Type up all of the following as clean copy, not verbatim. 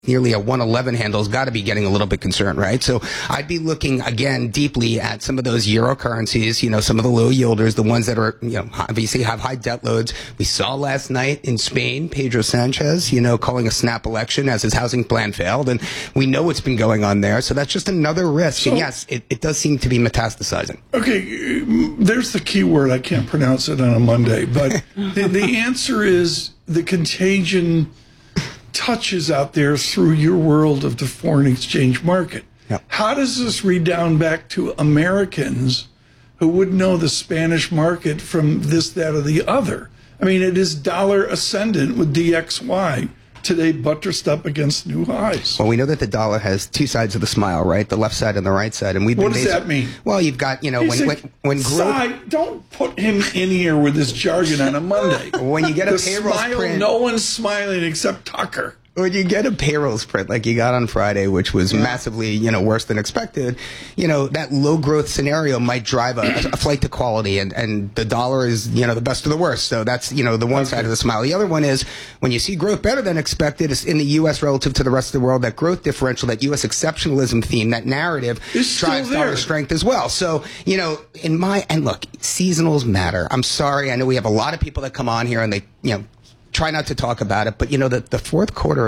nearly a 111 handle has got to be getting a little bit concerned, right? So I'd be looking again deeply at some of those euro currencies, some of the low yielders, the ones that are, obviously have high debt loads. We saw last night in Spain, Pedro Sanchez, calling a snap election as his housing plan failed. And we know what's been going on there. So that's just another risk. And yes, it does seem to be metastasizing. Okay. There's the key word. I can't pronounce it on a Monday, but the answer is the contagion touches out there through your world of the foreign exchange market. Yep. How does this redound back to Americans who would know the Spanish market from this, that, or the other? I mean, it is dollar ascendant with DXY today buttressed up against new highs. Well, we know that the dollar has two sides of the smile, right? The left side and the right side. And we've been what does that mean? Well, you've got, when growth... Don't put him in here with this jargon on a Monday. When you get a payroll print... No one's smiling except Tucker. When you get a payrolls print like you got on Friday, which was massively, worse than expected, that low growth scenario might drive a flight to quality, and the dollar is, the best of the worst. So that's, the one side of the smile. The other one is when you see growth better than expected in the U.S. relative to the rest of the world, that growth differential, that U.S. exceptionalism theme, that narrative drives dollar strength as well. So, and look, seasonals matter. I'm sorry. I know we have a lot of people that come on here and they, try not to talk about it, but the fourth quarter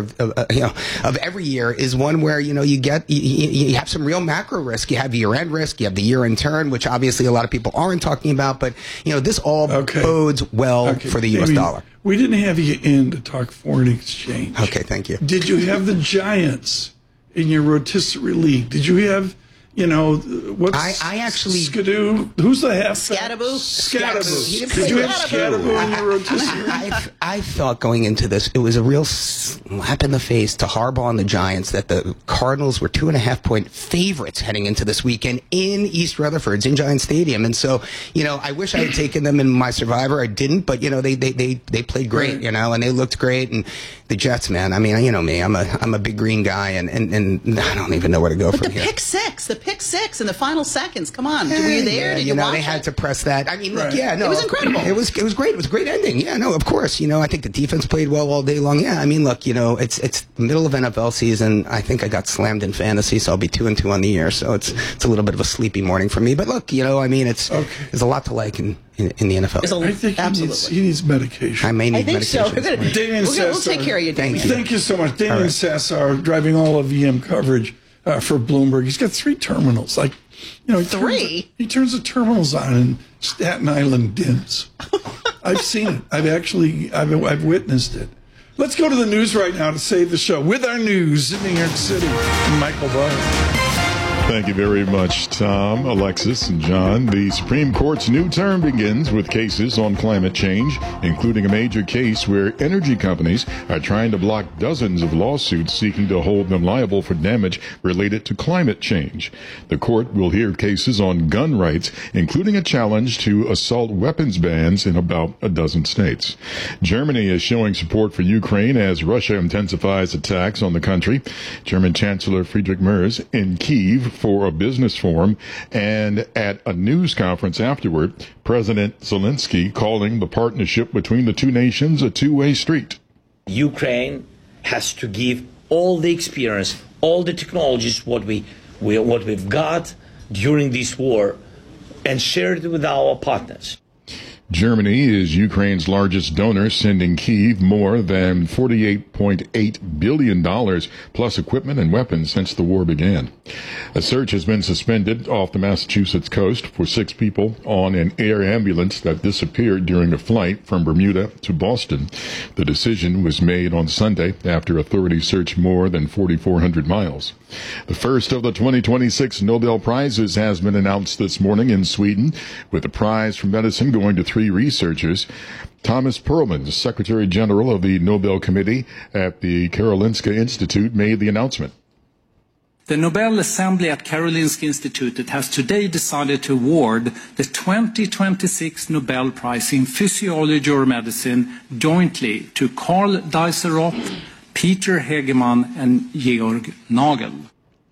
of every year is one where you have some real macro risk. You have year-end risk, you have the year-end turn, which obviously a lot of people aren't talking about. But this all bodes well for the U.S. dollar. We didn't have you in to talk foreign exchange. Okay, thank you. Did you have the Giants in your rotisserie league? Did you have? What's I actually Skidoo? Who's the half? Scattaboo. Scattaboo. Did you have Scattaboo in your rotisserie? I thought going into this, it was a real slap in the face to Harbaugh and the Giants that the Cardinals were 2.5-point favorites heading into this weekend in East Rutherford, in Giant Stadium. And so, I wish I had taken them in my Survivor. I didn't, but they played great, and they looked great. And the Jets, man, I mean, me, I'm a big green guy, and I don't even know where to go from here. The pick six in the final seconds. Come on, were you there? Did you watch they had to press that. I mean, look, it was incredible. It was great. It was a great ending. Yeah, no, of course. I think the defense played well all day long. Yeah, I mean, look, it's the middle of NFL season. I think I got slammed in fantasy, so I'll be 2-2 on the year. So it's a little bit of a sleepy morning for me. But look, there's a lot to like in the NFL. I think he needs medication. I may need medication. So. We'll take care of you, Damien. Thank you so much. Damien Sassar, driving all of VM coverage for Bloomberg. He's got 3 terminals. He turns the terminals on and Staten Island dims. I've seen it. I've witnessed it. Let's go to the news right now to save the show with our news in New York City. Michael Barr. Thank you very much, Tom, Alexis, and John. The Supreme Court's new term begins with cases on climate change, including a major case where energy companies are trying to block dozens of lawsuits seeking to hold them liable for damage related to climate change. The court will hear cases on gun rights, including a challenge to assault weapons bans in about a dozen states. Germany is showing support for Ukraine as Russia intensifies attacks on the country. German Chancellor Friedrich Merz in Kyiv for a business forum, and at a news conference afterward, President Zelensky calling the partnership between the two nations a two-way street. Ukraine has to give all the experience, all the technologies, what we've got during this war, and share it with our partners. Germany is Ukraine's largest donor, sending Kyiv more than $48.8 billion plus equipment and weapons since the war began. A search has been suspended off the Massachusetts coast for 6 people on an air ambulance that disappeared during a flight from Bermuda to Boston. The decision was made on Sunday after authorities searched more than 4,400 miles. The first of the 2026 Nobel Prizes has been announced this morning in Sweden, with the prize for medicine going to 3 researchers. Thomas Perlman, the Secretary General of the Nobel Committee at the Karolinska Institute, made the announcement. The Nobel Assembly at Karolinska Institute has today decided to award the 2026 Nobel Prize in Physiology or Medicine jointly to Karl Dizeroff, Peter Hegemann and Georg Nagel.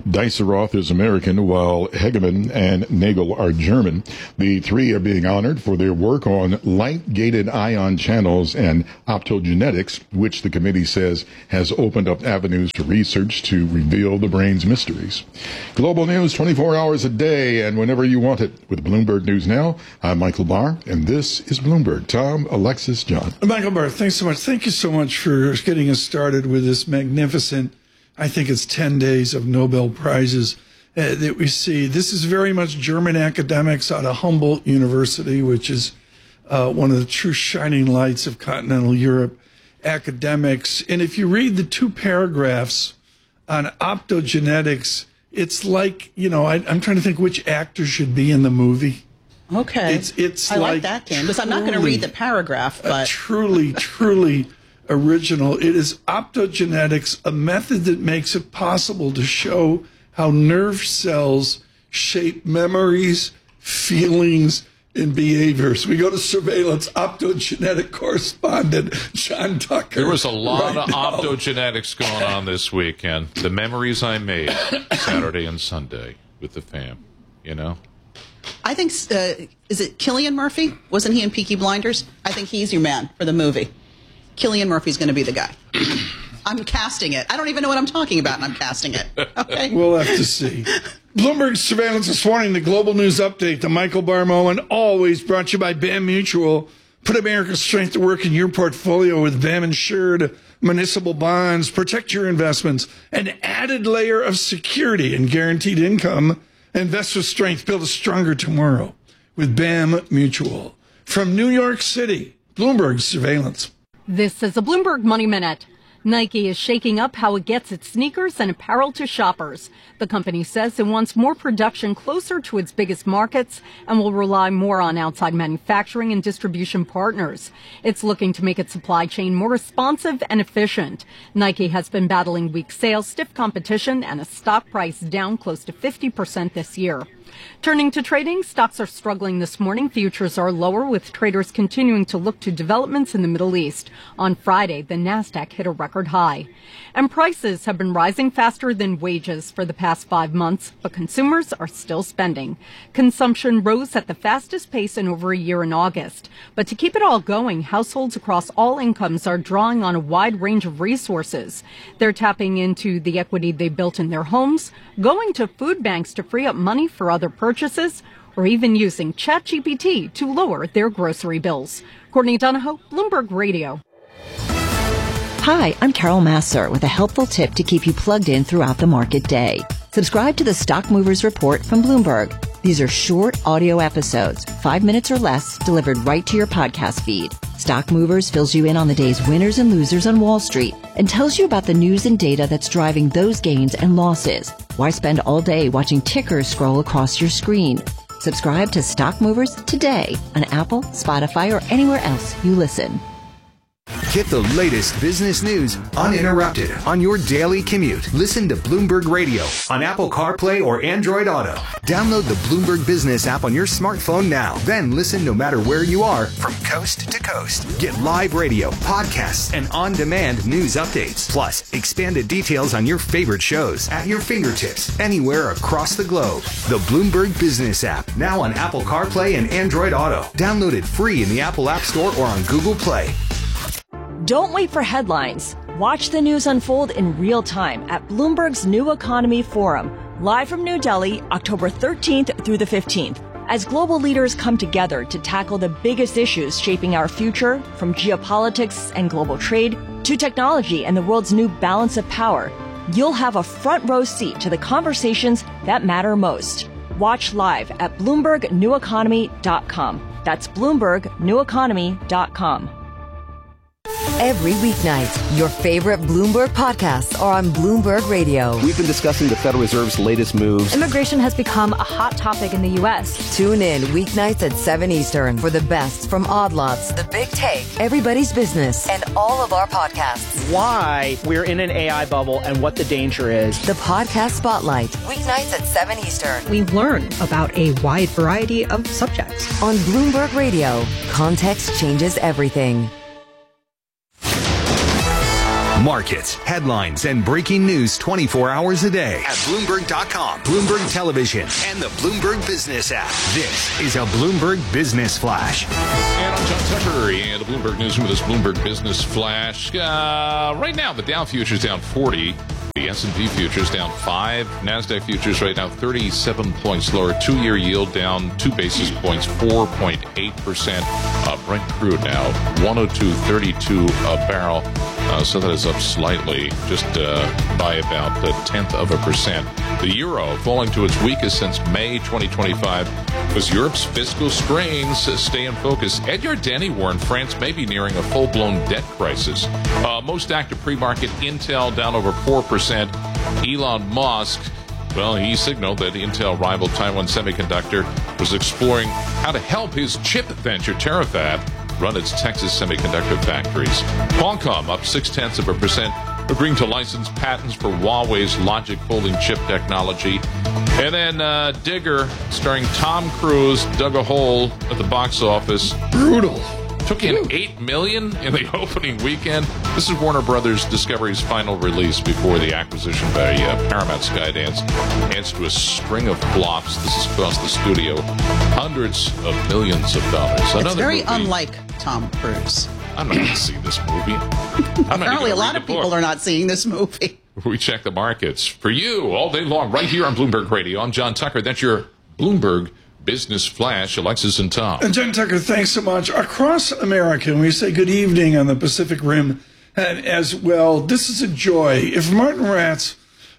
Diceroth is American, while Hegeman and Nagel are German. The three are being honored for their work on light-gated ion channels and optogenetics, which the committee says has opened up avenues for research to reveal the brain's mysteries. Global news 24 hours a day and whenever you want it. With Bloomberg News Now, I'm Michael Barr, and this is Bloomberg. Tom, Alexis, John. Michael Barr, thanks so much. Thank you so much for getting us started with this magnificent, I think it's 10 days of Nobel Prizes that we see. This is very much German academics out of Humboldt University, which is one of the true shining lights of continental Europe academics. And if you read the 2 paragraphs on optogenetics, it's like, I'm trying to think which actor should be in the movie. Okay. It's I like that, Candace. I'm not going to read the paragraph, but truly original. It is optogenetics, a method that makes it possible to show how nerve cells shape memories, feelings, and behaviors. We go to surveillance optogenetic correspondent John Tucker. There was a lot of optogenetics going on this weekend. The memories I made Saturday and Sunday with the fam, I think, is it Cillian Murphy? Wasn't he in Peaky Blinders? I think he's your man for the movie. Cillian Murphy's going to be the guy. I'm casting it. I don't even know what I'm talking about, and I'm casting it. Okay. We'll have to see. Bloomberg surveillance this morning, the global news update, the Michael Barr Moment, always brought to you by BAM Mutual. Put America's strength to work in your portfolio with BAM Insured municipal bonds. Protect your investments. An added layer of security and guaranteed income. Invest with strength. Build a stronger tomorrow with BAM Mutual. From New York City, Bloomberg surveillance. This is a Bloomberg Money Minute. Nike is shaking up how it gets its sneakers and apparel to shoppers. The company says it wants more production closer to its biggest markets and will rely more on outside manufacturing and distribution partners. It's looking to make its supply chain more responsive and efficient. Nike has been battling weak sales, stiff competition, and a stock price down close to 50% this year. Turning to trading, stocks are struggling this morning. Futures are lower, with traders continuing to look to developments in the Middle East. On Friday, the Nasdaq hit a record high. And prices have been rising faster than wages for the past 5 months, but consumers are still spending. Consumption rose at the fastest pace in over a year in August. But to keep it all going, households across all incomes are drawing on a wide range of resources. They're tapping into the equity they built in their homes, going to food banks to free up money for other purchases, or even using ChatGPT to lower their grocery bills. Courtney Donahoe, Bloomberg Radio. Hi, I'm Carol Masser with a helpful tip to keep you plugged in throughout the market day. Subscribe to the Stock Movers Report from Bloomberg. These are short audio episodes, 5 minutes or less, delivered right to your podcast feed. Stock Movers fills you in on the day's winners and losers on Wall Street and tells you about the news and data that's driving those gains and losses. Why spend all day watching tickers scroll across your screen? Subscribe to Stock Movers today on Apple, Spotify, or anywhere else you listen. Get the latest business news uninterrupted on your daily commute. Listen to Bloomberg Radio on Apple CarPlay or Android Auto. Download the Bloomberg Business app on your smartphone now. Then listen no matter where you are from coast to coast. Get live radio, podcasts, and on-demand news updates. Plus, expanded details on your favorite shows at your fingertips anywhere across the globe. The Bloomberg Business app, now on Apple CarPlay and Android Auto. Download it free in the Apple App Store or on Google Play. Don't wait for headlines. Watch the news unfold in real time at Bloomberg's New Economy Forum, live from New Delhi, October 13th through the 15th. As global leaders come together to tackle the biggest issues shaping our future, from geopolitics and global trade to technology and the world's new balance of power, you'll have a front row seat to the conversations that matter most. Watch live at BloombergNewEconomy.com. That's BloombergNewEconomy.com. Every weeknight, your favorite Bloomberg podcasts are on Bloomberg Radio. We've been discussing the Federal Reserve's latest moves. Immigration has become a hot topic in the U.S. Tune in weeknights at 7 Eastern for the best from Odd Lots, The Big Take, Everybody's Business, and all of our podcasts. Why we're in an AI bubble and what the danger is. The Podcast Spotlight, weeknights at 7 Eastern. We learn about a wide variety of subjects. On Bloomberg Radio, context changes everything. Markets, headlines, and breaking news 24 hours a day at Bloomberg.com, Bloomberg Television, and the Bloomberg Business app. This is a Bloomberg Business Flash. And I'm John Tucker, and the Bloomberg Newsroom with this Bloomberg Business Flash. Right now, the Dow futures down 40. The S&P futures down 5. NASDAQ futures right now 37 points lower. 2-year yield down 2 basis points, 4.8%. Brent crude now 102.32 a barrel. So that is up slightly, just by about 0.1%. The euro falling to its weakest since May 2025 as Europe's fiscal strains stay in focus. Edgar Denny warned France may be nearing a full-blown debt crisis. Most active pre-market, Intel down over 4%. Elon Musk, well, he signaled that Intel rival Taiwan Semiconductor was exploring how to help his chip venture, Terafab, run its Texas semiconductor factories. Qualcomm up 0.6%, agreeing to license patents for Huawei's logic folding chip technology. And then Digger, starring Tom Cruise, dug a hole at the box office. Brutal. Took in $8 million in the opening weekend. This is Warner Brothers Discovery's final release before the acquisition by Paramount Skydance. Adds to a string of flops. This has cost the studio hundreds of millions of dollars. It's very unlike Tom Cruise. I'm not going to see this movie. Apparently, a lot of people are not seeing this movie. We check the markets for you all day long, right here on Bloomberg Radio. I'm John Tucker. That's your Bloomberg Business Flash, Alexis and Tom. And John Tucker, thanks so much. Across America, we say good evening on the Pacific Rim as well. This is a joy. If Martin Ratz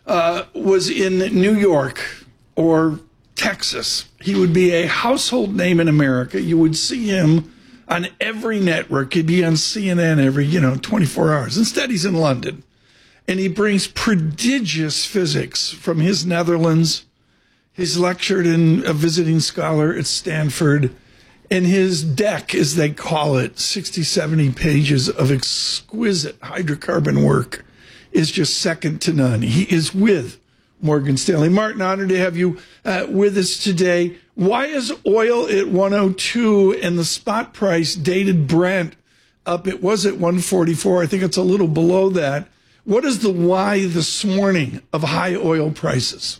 was in New York or Texas, he would be a household name in America. You would see him on every network. He'd be on CNN every, 24 hours. Instead, he's in London. And he brings prodigious physics from his Netherlands. He's lectured in a visiting scholar at Stanford. And his deck, as they call it, 60, 70 pages of exquisite hydrocarbon work, is just second to none. He is with Morgan Stanley. Martin, honored to have you with us today. Why is oil at 102 and the spot price dated Brent up? It was at 144. I think it's a little below that. What is the why this morning of high oil prices?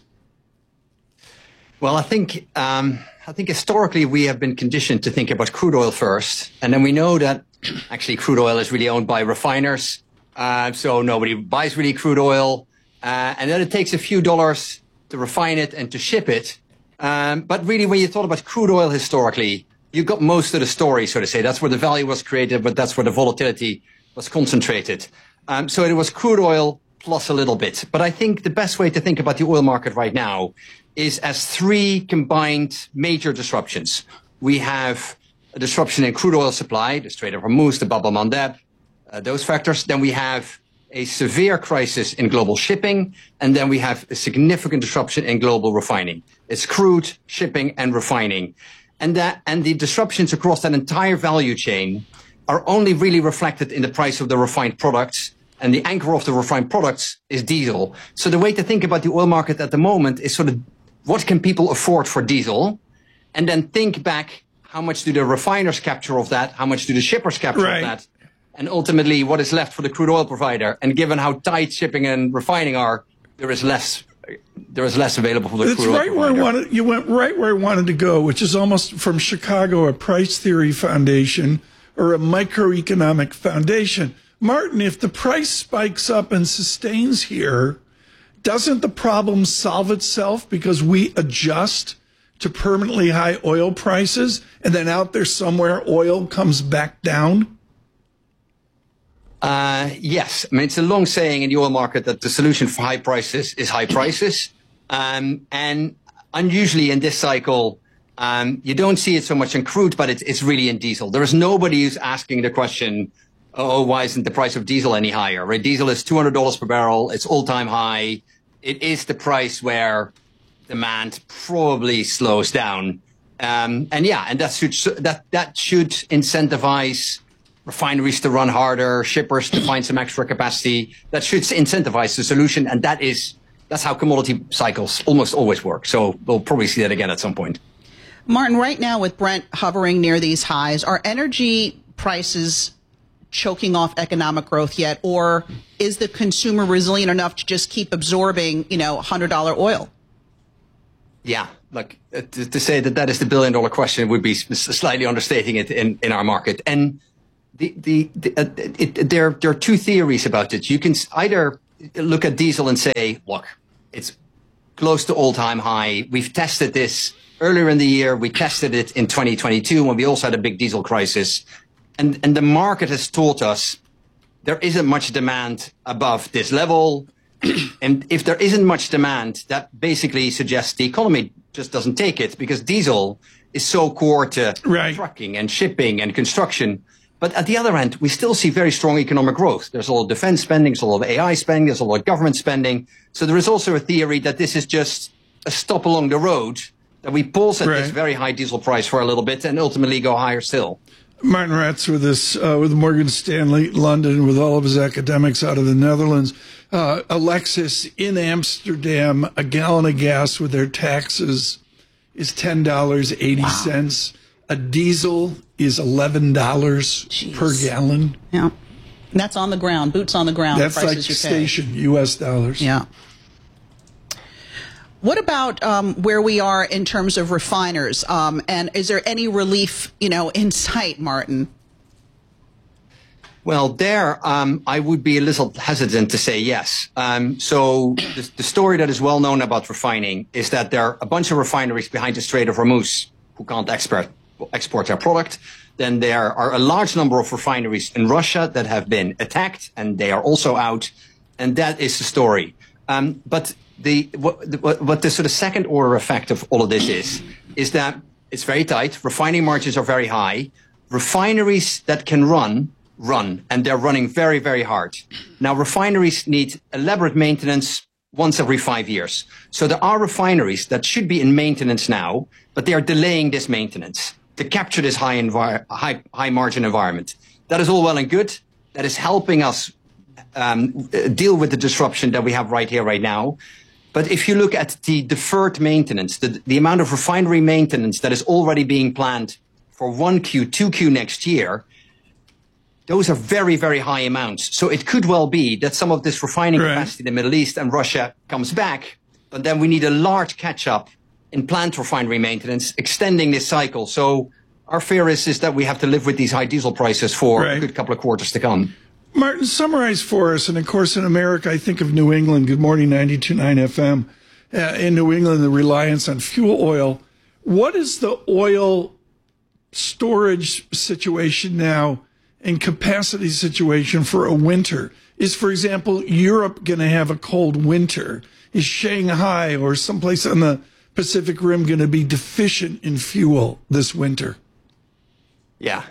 Well, I think historically we have been conditioned to think about crude oil first, and then we know that actually crude oil is really owned by refiners, so nobody buys really crude oil, and then it takes a few dollars to refine it and to ship it. But really, when you thought about crude oil historically, you got most of the story, so to say. That's where the value was created, but that's where the volatility was concentrated. So it was crude oil plus a little bit. But I think the best way to think about the oil market right now is as 3 combined major disruptions. We have a disruption in crude oil supply, the Strait of Hormuz, the Bab el-Mandeb, those factors. Then we have a severe crisis in global shipping, and then we have a significant disruption in global refining. It's crude, shipping, and refining. And the disruptions across that entire value chain are only really reflected in the price of the refined products. And the anchor of the refined products is diesel. So the way to think about the oil market at the moment is sort of what can people afford for diesel? And then think back, how much do the refiners capture of that? How much do the shippers capture of that? And ultimately, what is left for the crude oil provider? And given how tight shipping and refining are, there is less available for the crude oil provider. You went right where I wanted to go, which is almost from Chicago, a price theory foundation or a microeconomic foundation. Martin, if the price spikes up and sustains here, doesn't the problem solve itself because we adjust to permanently high oil prices and then out there somewhere oil comes back down? Yes. I mean, it's a long saying in the oil market that the solution for high prices is high prices. And unusually in this cycle, you don't see it so much in crude, but it's really in diesel. There is nobody who's asking the question, why isn't the price of diesel any higher? Right? Diesel is $200 per barrel. It's all-time high. It is the price where demand probably slows down. And that should incentivize refineries to run harder, shippers to find some extra capacity. That should incentivize the solution. And that's how commodity cycles almost always work. So we'll probably see that again at some point. Martin, right now with Brent hovering near these highs, are energy prices choking off economic growth yet, or is the consumer resilient enough to just keep absorbing, $100 oil? Yeah, look, to say that is the billion-dollar question would be slightly understating it in our market. And there are two theories about it. You can either look at diesel and say, look, it's close to all-time high. We've tested this earlier in the year. We tested it in 2022 when we also had a big diesel crisis. And the market has taught us there isn't much demand above this level. And if there isn't much demand, that basically suggests the economy just doesn't take it, because diesel is so core to trucking and shipping and construction. But at the other end, we still see very strong economic growth. There's a lot of defense spending, there's a lot of AI spending, there's a lot of government spending. So there is also a theory that this is just a stop along the road, that we pause at this very high diesel price for a little bit and ultimately go higher still. Martin Ratz with us, with Morgan Stanley, London, with all of his academics out of the Netherlands. Alexis, in Amsterdam, a gallon of gas with their taxes is $10.80. Wow. A diesel is $11 per gallon. Yeah. And that's on the ground, boots on the ground. That's like station, U.S. dollars. Yeah. What about where we are in terms of refiners? And is there any relief, in sight, Martin? Well, there, I would be a little hesitant to say yes. So the story that is well known about refining is that there are a bunch of refineries behind the Strait of Hormuz who can't export their product. Then there are a large number of refineries in Russia that have been attacked, and they are also out. And that is the story. But what the sort of second order effect of all of this is that it's very tight. Refining margins are very high. Refineries that can run, and they're running very, very hard. Now, refineries need elaborate maintenance once every 5 years. So there are refineries that should be in maintenance now, but they are delaying this maintenance to capture this high margin environment. That is all well and good. That is helping us deal with the disruption that we have right here, right now. But if you look at the deferred maintenance, the amount of refinery maintenance that is already being planned for 1Q, 2Q next year, those are very, very high amounts. So it could well be that some of this refining capacity in the Middle East and Russia comes back, but then we need a large catch-up in plant refinery maintenance, extending this cycle. So our fear is that we have to live with these high diesel prices for a good couple of quarters to come. Martin, summarize for us, and of course in America, I think of New England. Good morning, 92.9 FM. In New England, the reliance on fuel oil. What is the oil storage situation now and capacity situation for a winter? Is, for example, Europe going to have a cold winter? Is Shanghai or someplace on the Pacific Rim going to be deficient in fuel this winter? Yeah.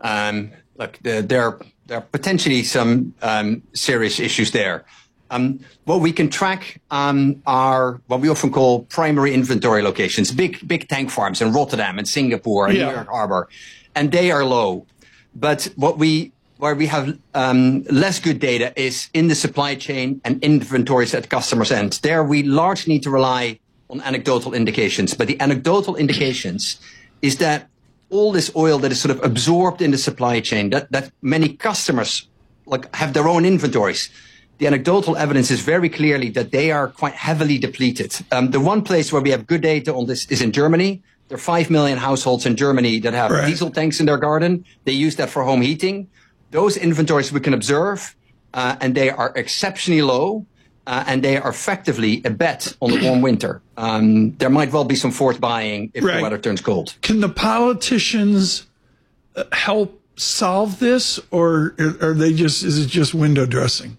Look, there are potentially some serious issues there. What we can track are what we often call primary inventory locations, big tank farms in Rotterdam and Singapore and New York Harbor, and they are low. But where we have less good data is in the supply chain and inventories at customers' end. There we largely need to rely on anecdotal indications. But the anecdotal indications is that all this oil that is sort of absorbed in the supply chain, that many customers have their own inventories. The anecdotal evidence is very clearly that they are quite heavily depleted. The one place where we have good data on this is in Germany. There are 5 million households in Germany that have diesel tanks in their garden. They use that for home heating. Those inventories we can observe, and they are exceptionally low, and they are effectively a bet on the warm winter. There might well be some forth buying if the weather turns cold. Can the politicians help solve this, or are they is it just window dressing?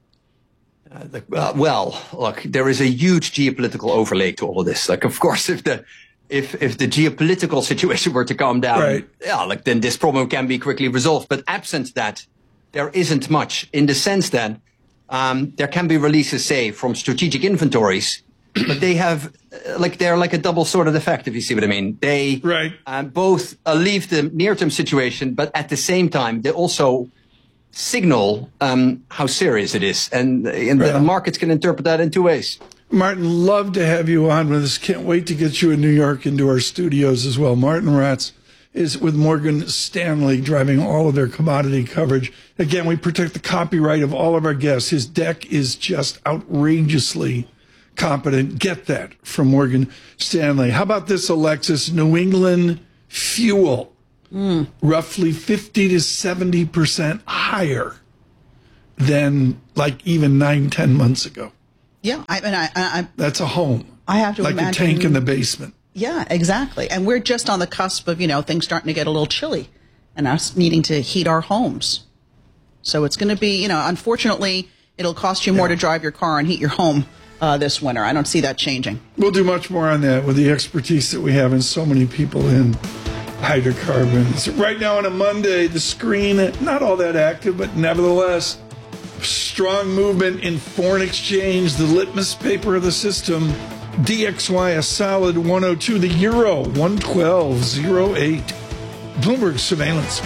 Well, look, there is a huge geopolitical overlay to all of this. Of course, if the geopolitical situation were to calm down, then this problem can be quickly resolved. But absent that, there isn't much, in the sense that there can be releases, say, from strategic inventories, but they have they're like a double-sworded effect, if you see what I mean. They both alleviate the near-term situation, but at the same time, they also signal how serious it is, and the markets can interpret that in two ways. Martin, love to have you on with us. Can't wait to get you in New York into our studios as well. Martin Ratz, is with Morgan Stanley driving all of their commodity coverage. Again, we protect the copyright of all of our guests. His deck is just outrageously competent. Get that from Morgan Stanley. How about this, Alexis? New England fuel, roughly 50 to 70% higher than like even 9-10 months ago. Yeah, I that's a home. I have to like imagine, a tank in the basement. Yeah, exactly. And we're just on the cusp of, things starting to get a little chilly and us needing to heat our homes. So it's going to be, unfortunately, it'll cost you more to drive your car and heat your home this winter. I don't see that changing. We'll do much more on that with the expertise that we have and so many people in hydrocarbons. Right now on a Monday, the screen, not all that active, but nevertheless, strong movement in foreign exchange, the litmus paper of the system. DXY a solid 102, the euro 112.08. Bloomberg surveillance.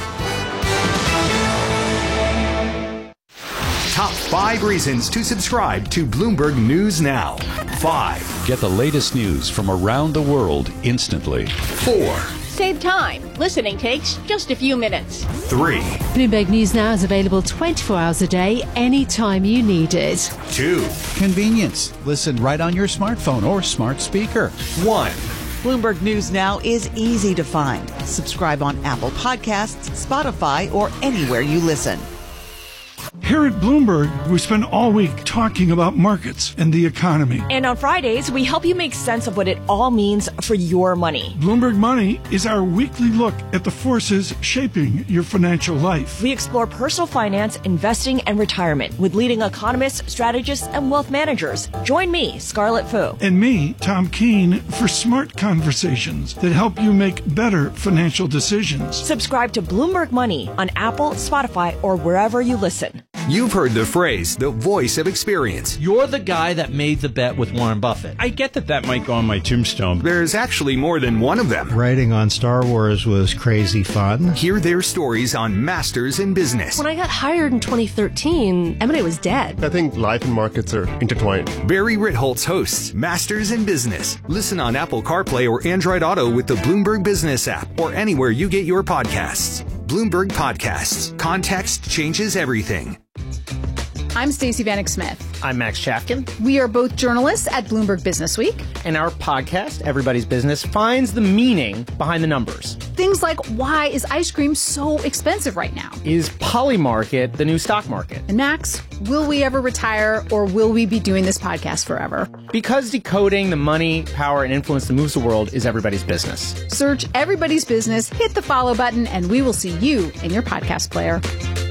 Top 5 reasons to subscribe to Bloomberg News Now. 5. Get the latest news from around the world instantly. 4. Save time. Listening takes just a few minutes. 3. Bloomberg News Now is available 24 hours a day, anytime you need it. 2. Convenience. Listen right on your smartphone or smart speaker. 1. Bloomberg News Now is easy to find. Subscribe on Apple Podcasts, Spotify, or anywhere you listen. Here at Bloomberg, we spend all week talking about markets and the economy. And on Fridays, we help you make sense of what it all means for your money. Bloomberg Money is our weekly look at the forces shaping your financial life. We explore personal finance, investing, and retirement with leading economists, strategists, and wealth managers. Join me, Scarlett Fu. And me, Tom Keene, for smart conversations that help you make better financial decisions. Subscribe to Bloomberg Money on Apple, Spotify, or wherever you listen. You've heard the phrase, the voice of experience. You're the guy that made the bet with Warren Buffett. I get that might go on my tombstone. There's actually more than one of them. Writing on Star Wars was crazy fun. Hear their stories on Masters in Business. When I got hired in 2013, M&A was dead. I think life and markets are intertwined. Barry Ritholtz hosts Masters in Business. Listen on Apple CarPlay or Android Auto with the Bloomberg Business app or anywhere you get your podcasts. Bloomberg Podcasts. Context changes everything. I'm Stacey Vanek Smith. I'm Max Chafkin. We are both journalists at Bloomberg Business Week. And our podcast, Everybody's Business, finds the meaning behind the numbers. Things like, why is ice cream so expensive right now? Is Polymarket the new stock market? And Max, will we ever retire, or will we be doing this podcast forever? Because decoding the money, power, and influence that moves the world is everybody's business. Search Everybody's Business, hit the follow button, and we will see you in your podcast player.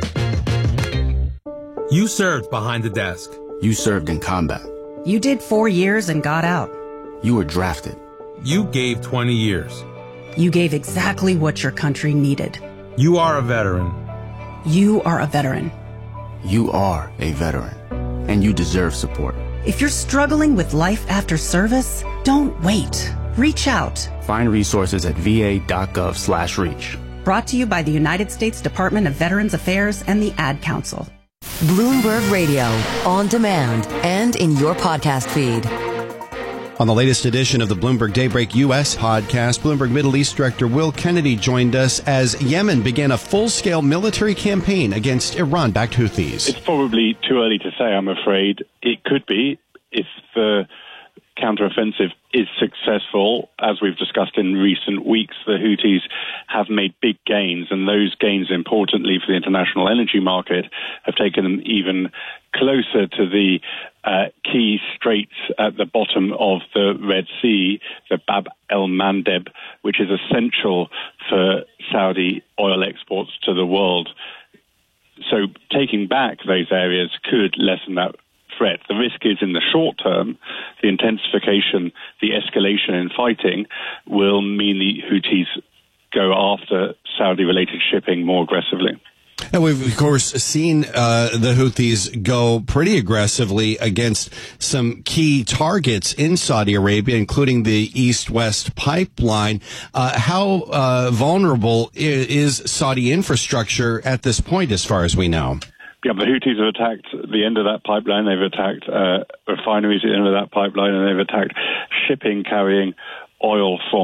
You served behind the desk. You served in combat. You did 4 years and got out. You were drafted. You gave 20 years. You gave exactly what your country needed. You are a veteran. You are a veteran. You are a veteran. And you deserve support. If you're struggling with life after service, don't wait. Reach out. Find resources at va.gov/reach. Brought to you by the United States Department of Veterans Affairs and the Ad Council. Bloomberg Radio, on demand and in your podcast feed. On the latest edition of the Bloomberg Daybreak U.S. podcast, Bloomberg Middle East Director Will Kennedy joined us as Yemen began a full-scale military campaign against Iran-backed Houthis. It's probably too early to say, I'm afraid. It could be if the counteroffensive is successful. As we've discussed in recent weeks, the Houthis have made big gains, and those gains, importantly for the international energy market, have taken them even closer to the key straits at the bottom of the Red Sea, the Bab el-Mandeb, which is essential for Saudi oil exports to the world. So taking back those areas could lessen that threat. The risk is in the short term, the intensification, the escalation in fighting will mean the Houthis go after Saudi-related shipping more aggressively. And we've, of course, seen the Houthis go pretty aggressively against some key targets in Saudi Arabia, including the East-West pipeline. How vulnerable is Saudi infrastructure at this point, as far as we know? Yeah, the Houthis have attacked the end of that pipeline. They've attacked refineries at the end of that pipeline, and they've attacked shipping carrying oil from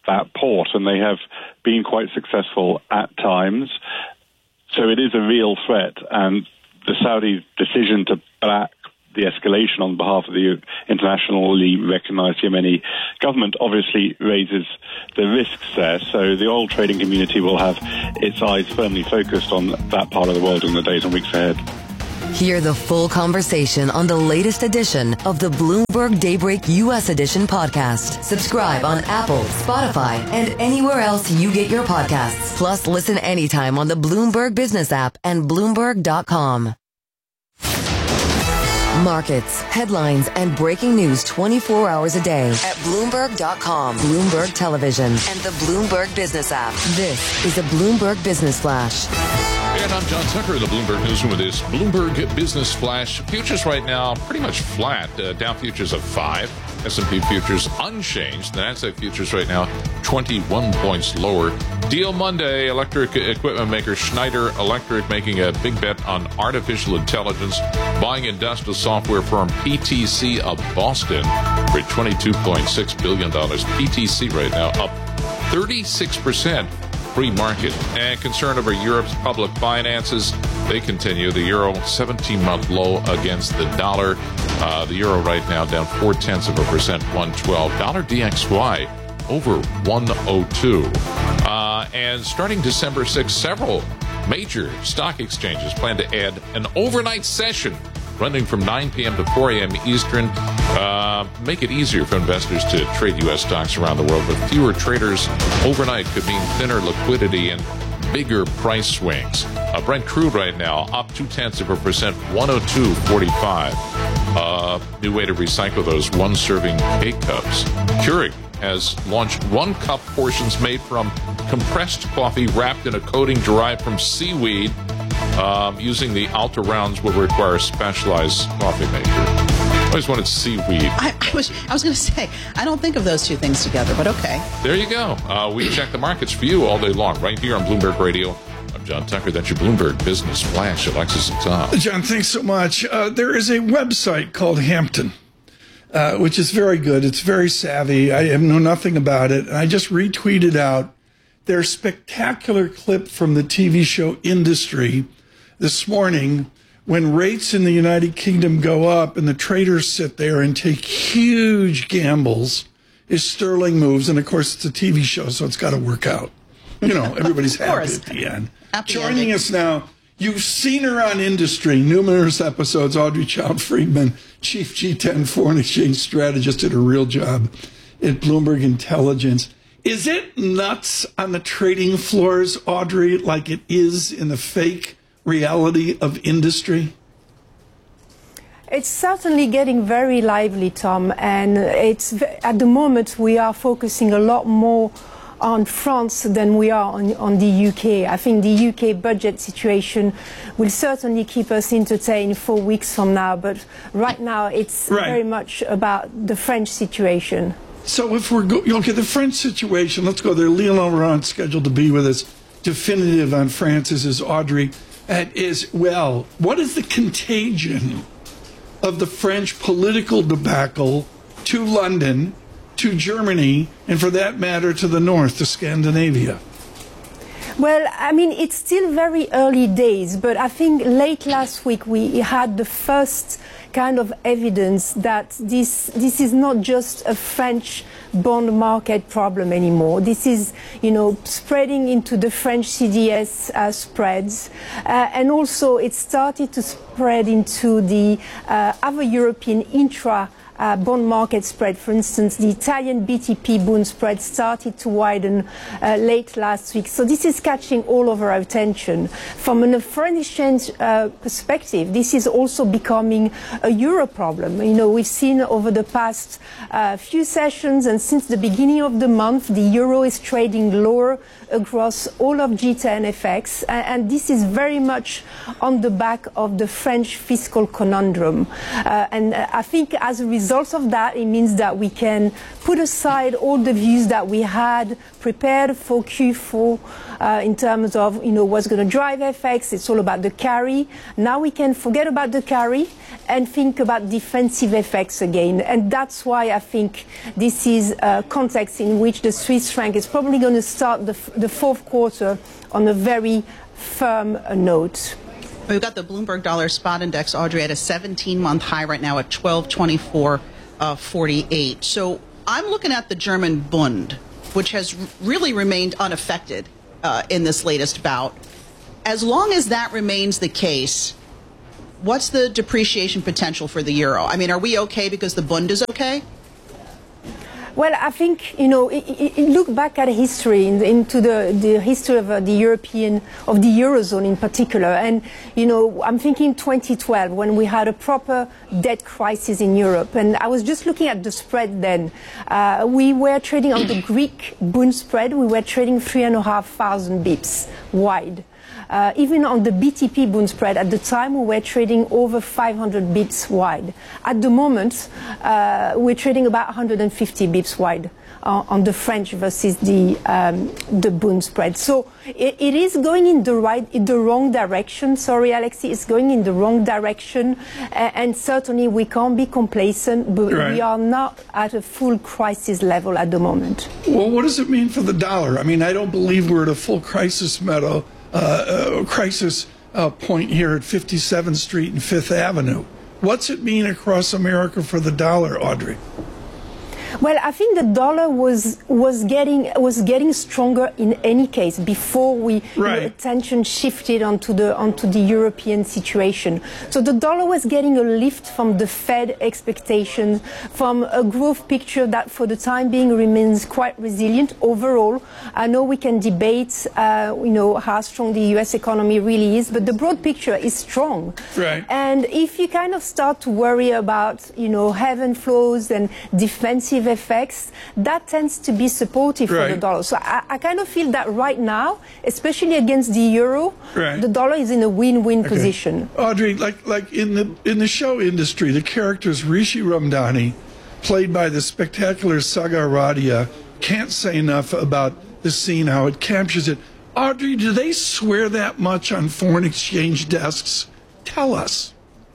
that port, and they have been quite successful at times. So it is a real threat, and the Saudi decision to back the escalation on behalf of the internationally recognized Yemeni government obviously raises the risks there. So the oil trading community will have its eyes firmly focused on that part of the world in the days and weeks ahead. Hear the full conversation on the latest edition of the Bloomberg Daybreak U.S. Edition podcast. Subscribe on Apple, Spotify, and anywhere else you get your podcasts. Plus, listen anytime on the Bloomberg Business app and Bloomberg.com. Markets, headlines, and breaking news 24 hours a day at Bloomberg.com, Bloomberg Television, and the Bloomberg Business app. This is a Bloomberg Business Flash. And I'm John Tucker, the Bloomberg Newsroom with this Bloomberg Business Flash. Futures right now pretty much flat. Dow futures of 5. S&P futures unchanged. The Nasdaq futures right now 21 points lower. Deal Monday, electric equipment maker Schneider Electric making a big bet on artificial intelligence, buying industrial software firm PTC of Boston for $22.6 billion. PTC right now up 36%. Free market. And concern over Europe's public finances, they continue. The euro 17-month low against the dollar. The euro right now down 0.4%, 112. Dollar DXY over 102. And starting December 6th, several major stock exchanges plan to add an overnight session running from 9 p.m. to 4 a.m. Eastern. Make it easier for investors to trade U.S. stocks around the world. With fewer traders overnight could mean thinner liquidity and bigger price swings. Brent crude right now up 0.2%, 102.45. New way to recycle those one-serving K-Cups. Keurig has launched one-cup portions made from compressed coffee wrapped in a coating derived from seaweed. Using the Alta rounds will require a specialized coffee maker. I always wanted seaweed. I was going to say, I don't think of those two things together, but okay. There you go. We check the markets for you all day long, right here on Bloomberg Radio. I'm John Tucker. That's your Bloomberg Business Flash. Alexis and Tom. John, thanks so much. There is a website called Hampton, which is very good. It's very savvy. I know nothing about it. And I just retweeted out their spectacular clip from the TV show Industry this morning when rates in the United Kingdom go up and the traders sit there and take huge gambles as sterling moves. And, of course, it's a TV show, so it's got to work out. You know, everybody's happy at the end. Joining us now, you've seen her on Industry, numerous episodes, Audrey Child-Friedman, Chief G10 Foreign Exchange Strategist, did a real job at Bloomberg Intelligence. Is it nuts on the trading floors, Audrey, like it is in the fake reality of Industry? It's certainly getting very lively, Tom, and it's at the moment we are focusing a lot more on France than we are on the UK. I think the UK budget situation will certainly keep us entertained 4 weeks from now, but right now it's very much about the French situation. So if we're okay, the French situation, let's go there. Lionel Laurent scheduled to be with us. Definitive on France is Audrey. Well, what is the contagion of the French political debacle to London, to Germany, and for that matter, to the north, to Scandinavia? Well, I mean, it's still very early days, but I think late last week we had the first kind of evidence that this is not just a French bond market problem anymore. This is, spreading into the French CDS spreads, and also it started to spread into the other European bond market spread. For instance, the Italian BTP bund spread started to widen late last week. So this is catching all of our attention. From a foreign exchange perspective, this is also becoming a euro problem. We've seen over the past few sessions and since the beginning of the month, the euro is trading lower across all of G10 FX, and this is very much on the back of the French fiscal conundrum. And I think as a result, result of that, it means that we can put aside all the views that we had prepared for Q4 in terms of, what's going to drive FX. It's all about the carry. Now we can forget about the carry and think about defensive effects again. And that's why I think this is a context in which the Swiss franc is probably going to start the fourth quarter on a very firm note. We've got the Bloomberg Dollar Spot Index, Audrey, at a 17-month high right now at 1224.48. So I'm looking at the German Bund, which has really remained unaffected in this latest bout. As long as that remains the case, what's the depreciation potential for the euro? I mean, are we okay because the Bund is okay? Well, I think, look back at history, into the history of the Eurozone in particular. And, I'm thinking 2012 when we had a proper debt crisis in Europe. And I was just looking at the spread then. We were trading on the Greek Bund spread. We were trading 3,500 bips wide. Even on the BTP Bund spread, at the time we were trading over 500 bips wide. At the moment, we're trading about 150 bips wide on the French versus the Bund spread. So it is going in the wrong direction. Sorry, Alexi, it's going in the wrong direction. And certainly we can't be complacent, but we are not at a full crisis level at the moment. Well, what does it mean for the dollar? I mean, I don't believe we're at a full crisis point here at 57th Street and 5th Avenue. What's it mean across America for the dollar, Audrey? Well, I think the dollar was getting stronger in any case before attention shifted onto the European situation. So the dollar was getting a lift from the Fed expectations, from a growth picture that for the time being remains quite resilient overall. I know we can debate, how strong the U.S. economy really is, but the broad picture is strong. Right. And if you kind of start to worry about, heaven flows and defensive effects, that tends to be supportive for the dollar. So I kind of feel that right now, especially against the euro, the dollar is in a win-win position. Audrey, like in the show industry, the characters Rishi Ramdhani, played by the spectacular Sagar Radia, can't say enough about the scene, how it captures it. Audrey, do they swear that much on foreign exchange desks? Tell us.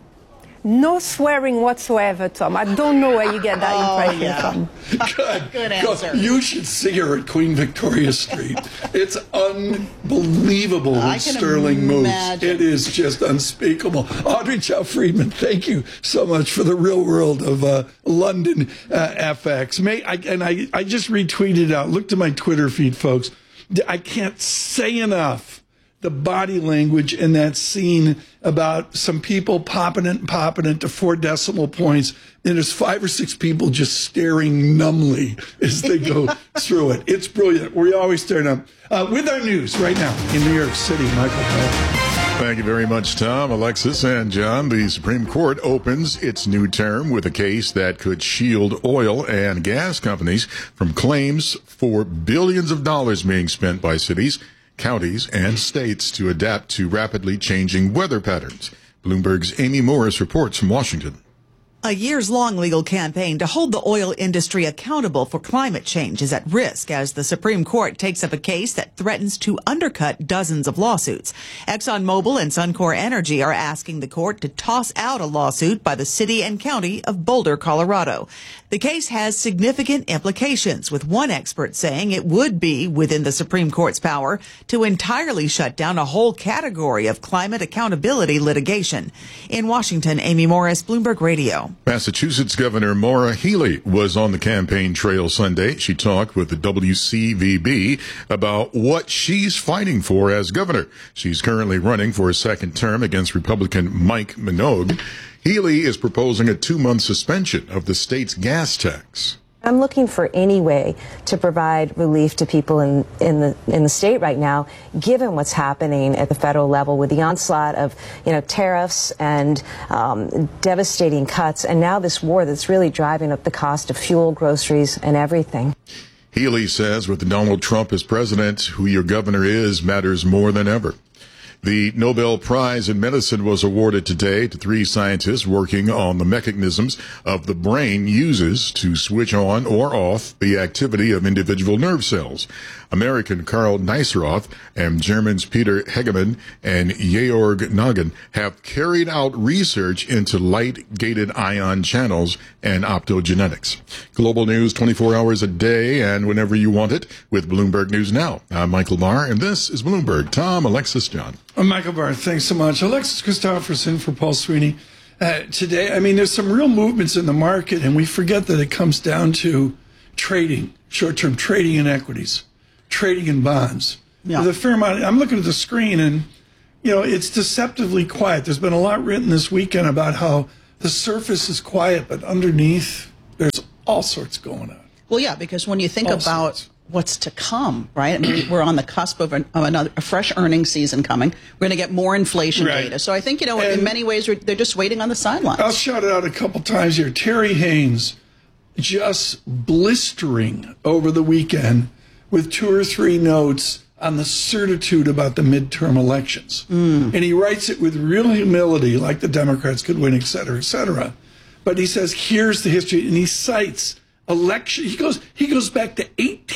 No swearing whatsoever, Tom. I don't know where you get that impression from. Good answer. You should see her at Queen Victoria Street. It's unbelievable with sterling moves. It is just unspeakable. Audrey Chow Friedman, thank you so much for the real world of London FX. I just retweeted out. Look to my Twitter feed, folks. I can't say enough the body language in that scene about some people popping it to 4 decimal points, and there's 5 or 6 people just staring numbly as they go through it. It's brilliant. We always turn up. With our news right now in New York City, Michael Powell. Thank you very much, Tom, Alexis, and John. The Supreme Court opens its new term with a case that could shield oil and gas companies from claims for billions of dollars being spent by cities, counties, and states to adapt to rapidly changing weather patterns. Bloomberg's Amy Morris reports from Washington. A years-long legal campaign to hold the oil industry accountable for climate change is at risk as the Supreme Court takes up a case that threatens to undercut dozens of lawsuits. ExxonMobil and Suncor Energy are asking the court to toss out a lawsuit by the city and county of Boulder, Colorado. The case has significant implications, with one expert saying it would be within the Supreme Court's power to entirely shut down a whole category of climate accountability litigation. In Washington, Amy Morris, Bloomberg Radio. Massachusetts Governor Maura Healey was on the campaign trail Sunday. She talked with the WCVB about what she's fighting for as governor. She's currently running for a second term against Republican Mike Minogue. Healey is proposing a 2-month suspension of the state's gas tax. I'm looking for any way to provide relief to people in the state right now, given what's happening at the federal level with the onslaught of tariffs and devastating cuts, and now this war that's really driving up the cost of fuel, groceries, and everything. Healey says with Donald Trump as president, who your governor is matters more than ever. The Nobel Prize in Medicine was awarded today to 3 scientists working on the mechanisms of the brain uses to switch on or off the activity of individual nerve cells. American Karl Neisseroth and Germans Peter Hegemann and Georg Nagin have carried out research into light-gated ion channels and optogenetics. Global news 24 hours a day and whenever you want it with Bloomberg News Now. I'm Michael Barr, and this is Bloomberg. Tom, Alexis, John. I'm Michael Barr. Thanks so much. Alexis Christopherson for Paul Sweeney. Today, there's some real movements in the market, and we forget that it comes down to trading, short-term trading in equities, trading in bonds. Yeah. There's a fair amount. I'm looking at the screen, and it's deceptively quiet. There's been a lot written this weekend about how the surface is quiet, but underneath there's all sorts going on. Well, yeah, because when you think about what's to come, right? We're on the cusp of a fresh earnings season coming. We're going to get more inflation data. So I think, in many ways, they're just waiting on the sidelines. I'll shout it out a couple times here. Terry Haynes just blistering over the weekend with 2 or 3 notes on the certitude about the midterm elections. And he writes it with real humility, like the Democrats could win, et cetera, et cetera. But he says, here's the history, and he cites election. He goes back to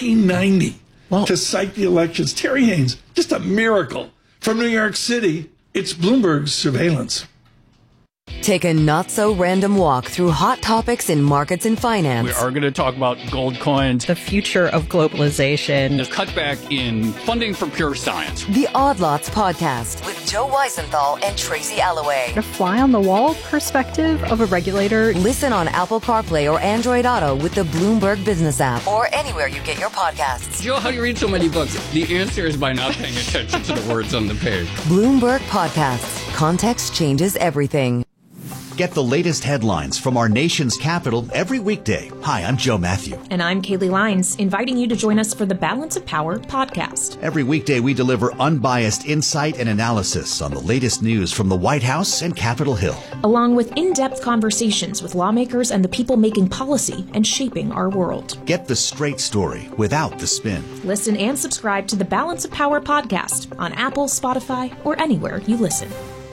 1890 to cite the elections. Terry Haynes, just a miracle. From New York City, it's Bloomberg's surveillance. Take a not-so-random walk through hot topics in markets and finance. We are going to talk about gold coins, the future of globalization, the cutback in funding for pure science. The Odd Lots Podcast with Joe Weisenthal and Tracy Alloway. The fly-on-the-wall perspective of a regulator. Listen on Apple CarPlay or Android Auto with the Bloomberg Business app or anywhere you get your podcasts. Joe, how do you read so many books? The answer is by not paying attention to the words on the page. Bloomberg Podcasts. Context changes everything. Get the latest headlines from our nation's capital every weekday. Hi, I'm Joe Matthew. And I'm Kaylee Lyons, inviting you to join us for the Balance of Power podcast. Every weekday, we deliver unbiased insight and analysis on the latest news from the White House and Capitol Hill, along with in-depth conversations with lawmakers and the people making policy and shaping our world. Get the straight story without the spin. Listen and subscribe to the Balance of Power podcast on Apple, Spotify, or anywhere you listen.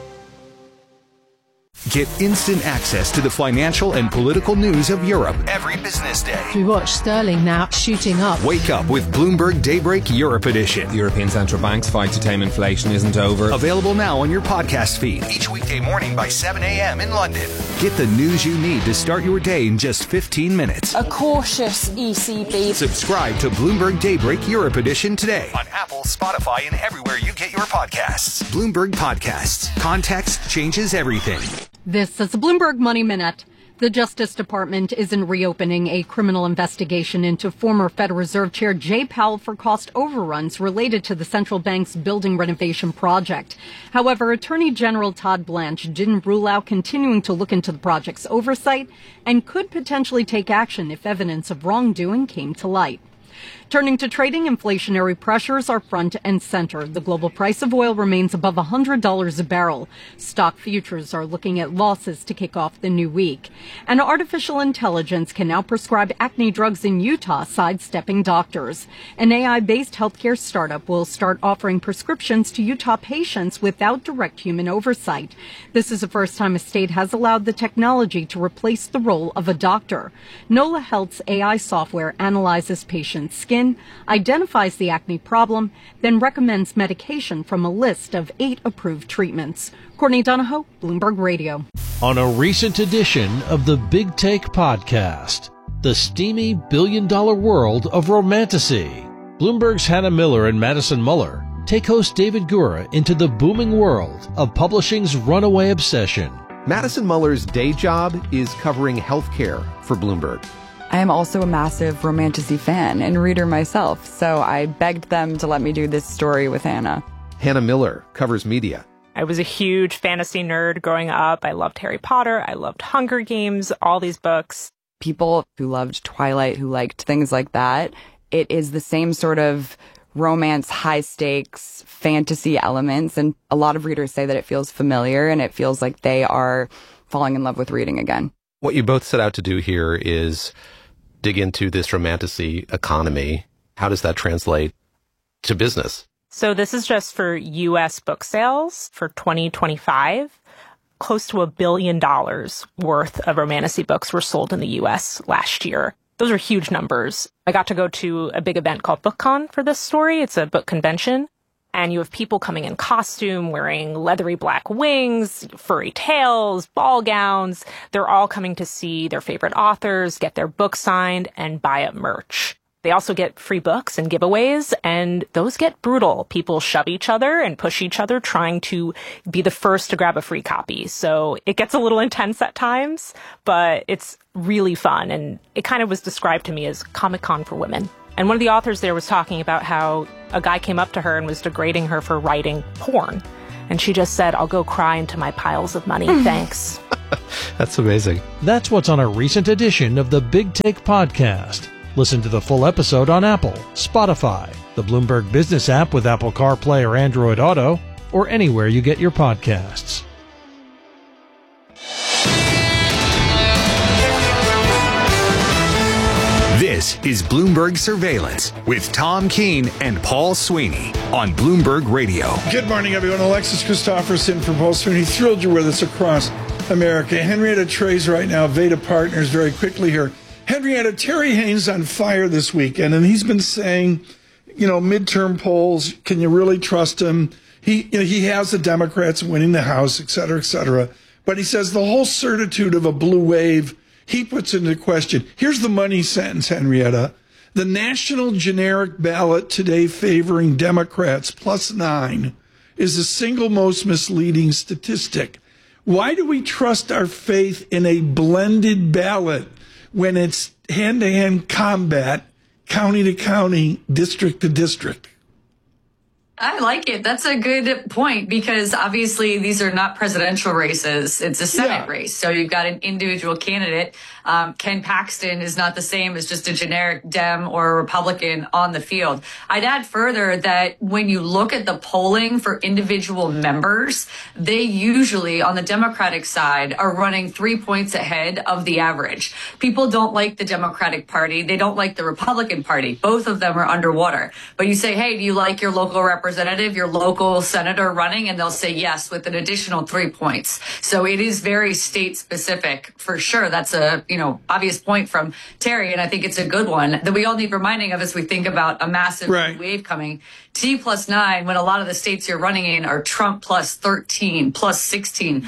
Get instant access to the financial and political news of Europe every business day. We watch sterling now shooting up. Wake up with Bloomberg Daybreak Europe Edition. The European Central Bank's fight to tame inflation isn't over. Available now on your podcast feed each weekday morning by 7 a.m. in London. Get the news you need to start your day in just 15 minutes. A cautious ECB. Subscribe to Bloomberg Daybreak Europe Edition today on Apple, Spotify, and everywhere you get your podcasts. Bloomberg Podcasts. Context changes everything. This is the Bloomberg Money Minute. The Justice Department isn't reopening a criminal investigation into former Federal Reserve Chair Jay Powell for cost overruns related to the central bank's building renovation project. However, Attorney General Todd Blanche didn't rule out continuing to look into the project's oversight and could potentially take action if evidence of wrongdoing came to light. Turning to trading, inflationary pressures are front and center. The global price of oil remains above $100 a barrel. Stock futures are looking at losses to kick off the new week. And artificial intelligence can now prescribe acne drugs in Utah, sidestepping doctors. An AI-based healthcare startup will start offering prescriptions to Utah patients without direct human oversight. This is the first time a state has allowed the technology to replace the role of a doctor. NOLA Health's AI software analyzes patients' skin, identifies the acne problem, then recommends medication from a list of 8 approved treatments. Courtney Donahoe, Bloomberg Radio. On a recent edition of the Big Take podcast, the steamy billion-dollar world of romantasy. Bloomberg's Hannah Miller and Madison Muller take host David Gura into the booming world of publishing's runaway obsession. Madison Muller's day job is covering healthcare for Bloomberg. I am also a massive romantasy fan and reader myself, so I begged them to let me do this story with Hannah. Hannah Miller covers media. I was a huge fantasy nerd growing up. I loved Harry Potter. I loved Hunger Games, all these books. People who loved Twilight, who liked things like that, it is the same sort of romance, high stakes, fantasy elements. And a lot of readers say that it feels familiar and it feels like they are falling in love with reading again. What you both set out to do here is dig into this romantasy economy. How does that translate to business? So this is just for U.S. book sales for 2025. Close to $1 billion worth of romantasy books were sold in the U.S. last year. Those are huge numbers. I got to go to a big event called BookCon for this story. It's a book convention. And you have people coming in costume, wearing leathery black wings, furry tails, ball gowns. They're all coming to see their favorite authors, get their book signed, and buy up merch. They also get free books and giveaways, and those get brutal. People shove each other and push each other, trying to be the first to grab a free copy. So it gets a little intense at times, but it's really fun. And it kind of was described to me as Comic-Con for women. And one of the authors there was talking about how a guy came up to her and was degrading her for writing porn. And she just said, "I'll go cry into my piles of money. Thanks." That's amazing. That's what's on a recent edition of the Big Take Podcast. Listen to the full episode on Apple, Spotify, the Bloomberg Business app with Apple CarPlay or Android Auto, or anywhere you get your podcasts. This is Bloomberg Surveillance with Tom Keene and Paul Sweeney on Bloomberg Radio. Good morning, everyone. Alexis Christopherson for Paul Sweeney. Thrilled you're with us across America. Henrietta Trey's right now, Veda Partners, very quickly here. Henrietta, Terry Haynes on fire this weekend, and he's been saying, midterm polls, can you really trust him? He has the Democrats winning the House, et cetera, et cetera. But he says the whole certitude of a blue wave, he puts into question. Here's the money sentence, Henrietta. The national generic ballot today favoring Democrats +9 is the single most misleading statistic. Why do we trust our faith in a blended ballot when it's hand-to-hand combat, county to county, district to district? I like it. That's a good point, because obviously these are not presidential races. It's a Senate race. So you've got an individual candidate. Ken Paxton is not the same as just a generic Dem or a Republican on the field. I'd add further that when you look at the polling for individual members, they usually, on the Democratic side, are running 3 points ahead of the average. People don't like the Democratic Party. They don't like the Republican Party. Both of them are underwater. But you say, hey, do you like your local representative, your local senator running? And they'll say yes with an additional 3 points. So it is very state specific for sure. That's a obvious point from Terry, and I think it's a good one that we all need reminding of as we think about a massive wave coming. T +9, when a lot of the states you're running in are Trump +13, +16,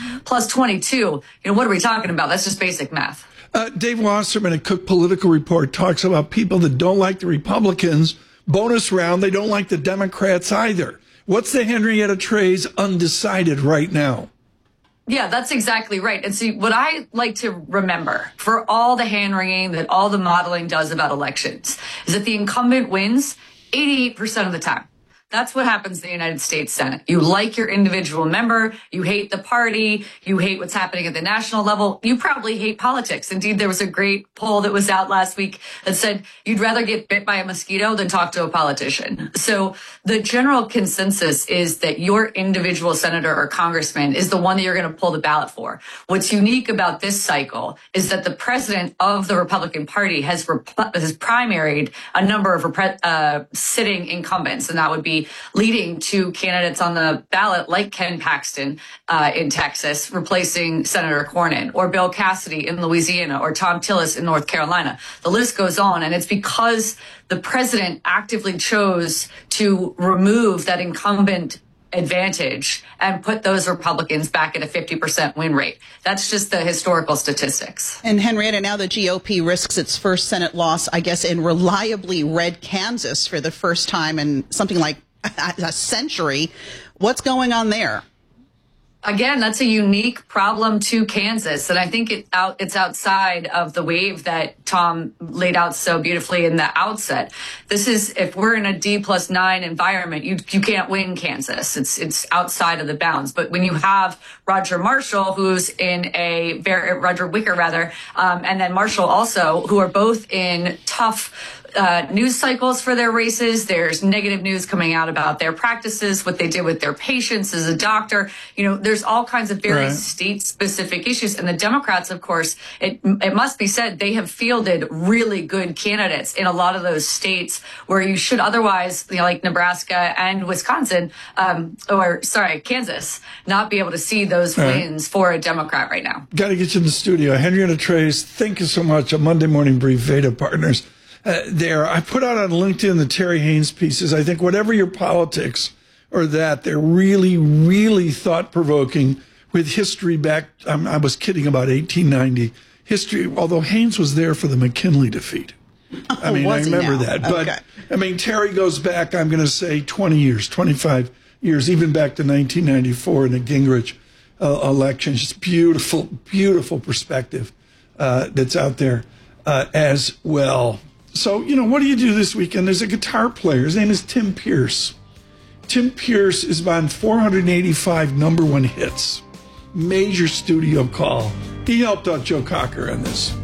+22. What are we talking about? That's just basic math. Dave Wasserman at Cook Political Report talks about people that don't like the Republicans. Bonus round, they don't like the Democrats either. What's the Henrietta Trey's undecided right now? Yeah, that's exactly right. And see, what I like to remember for all the hand-wringing that all the modeling does about elections is that the incumbent wins 88% of the time. That's what happens in the United States Senate. You like your individual member. You hate the party. You hate what's happening at the national level. You probably hate politics. Indeed, there was a great poll that was out last week that said you'd rather get bit by a mosquito than talk to a politician. So the general consensus is that your individual senator or congressman is the one that you're going to pull the ballot for. What's unique about this cycle is that the president of the Republican Party has primaried a number of sitting incumbents, and that would be leading to candidates on the ballot like Ken Paxton in Texas, replacing Senator Cornyn, or Bill Cassidy in Louisiana, or Tom Tillis in North Carolina. The list goes on, and it's because the president actively chose to remove that incumbent advantage and put those Republicans back at a 50% win rate. That's just the historical statistics. And Henrietta, now the GOP risks its first Senate loss, I guess, in reliably red Kansas for the first time in something like a century. What's going on there? Again, that's a unique problem to Kansas, and I think it's outside of the wave that Tom laid out so beautifully in the outset. This is, if we're in a D+9 environment, you can't win Kansas. It's outside of the bounds. But when you have Roger Marshall, who's in Roger Wicker rather, and then Marshall also, who are both in tough news cycles for their races. There's negative news coming out about their practices, what they did with their patients as a doctor. There's all kinds of very state-specific issues. And the Democrats, of course, it must be said, they have fielded really good candidates in a lot of those states where you should otherwise, like Nebraska and Wisconsin, Kansas, not be able to see those wins for a Democrat right now. Got to get you in the studio. Henrietta Trace, thank you so much. A Monday Morning Brief, Veda Partners. I put out on LinkedIn the Terry Haynes pieces. I think whatever your politics or that, they're really, really thought-provoking with history back. I was kidding about 1890. History, although Haynes was there for the McKinley defeat. I remember that. But, Terry goes back, I'm going to say 20 years, 25 years, even back to 1994 in the Gingrich election. Just beautiful, beautiful perspective that's out there as well. So, what do you do this weekend? There's a guitar player. His name is Tim Pierce. Tim Pierce is on 485 number one hits. Major studio call. He helped out Joe Cocker on this.